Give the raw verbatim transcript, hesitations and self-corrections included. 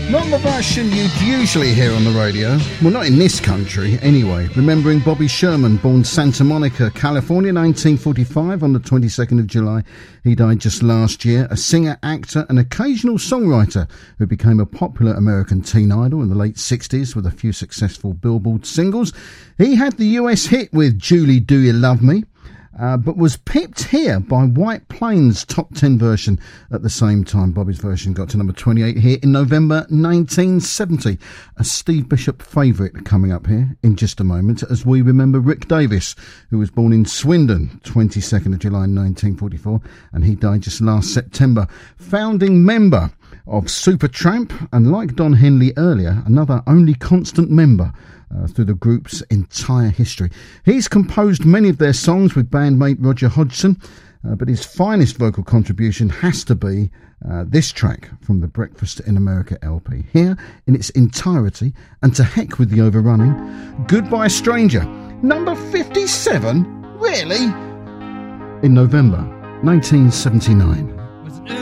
Not the version you'd usually hear on the radio. Well, not in this country, anyway. Remembering Bobby Sherman, born Santa Monica, California, nineteen forty-five, on the twenty-second of July. He died just last year. A singer, actor and occasional songwriter who became a popular American teen idol in the late sixties with a few successful Billboard singles. He had the U S hit with Julie, Do You Love Me? Uh, but was pipped here by White Plains' top ten version at the same time. Bobby's version got to number twenty-eight here in November nineteen seventy. A Steve Bishop favourite coming up here in just a moment as we remember Rick Davis, who was born in Swindon, twenty-second of July nineteen forty-four, and he died just last September. Founding member of Supertramp, and like Don Henley earlier, another only constant member Uh, through the group's entire history. He's composed many of their songs with bandmate Roger Hodgson, uh, but his finest vocal contribution has to be uh, this track from the Breakfast in America L P. Here in its entirety, and to heck with the overrunning, Goodbye Stranger, number fifty-seven? Really? In November nineteen seventy-nine.